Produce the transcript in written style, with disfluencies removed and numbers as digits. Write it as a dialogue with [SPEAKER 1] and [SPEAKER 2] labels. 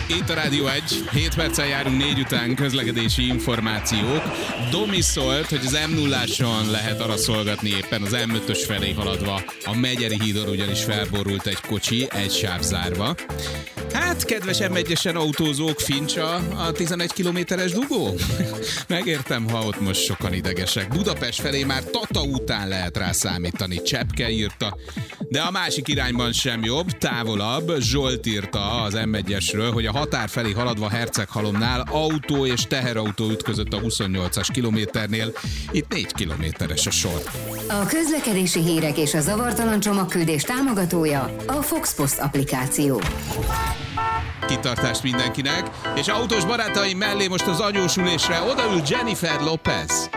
[SPEAKER 1] Itt a Rádió 1, 7 perccel járunk 4 után, közlekedési információk. Domi szólt, hogy az M0-áson lehet arra szolgatni éppen az M5-ös felé haladva. A Megyeri hídon ugyanis felborult egy kocsi, egy sáv zárva. Hát, kedves M1-esen autózók, Fincsa a 11 kilométeres dugó? Megértem, ha ott most sokan idegesek. Budapest felé már Tata után lehet rá számítani, Csepke írta. De a másik irányban sem jobb, távolabb. Zsolt írta az M1-esről, hogy a határ felé haladva Herceghalomnál autó és teherautó ütközött a 28-as kilométernél. Itt 4 kilométeres a sor.
[SPEAKER 2] A közlekedési hírek és a zavartalan csomagküldés támogatója a Fox Post applikáció.
[SPEAKER 1] Kitartást mindenkinek, és autós barátaim mellé most az anyósülésre odaül Jennifer Lopez.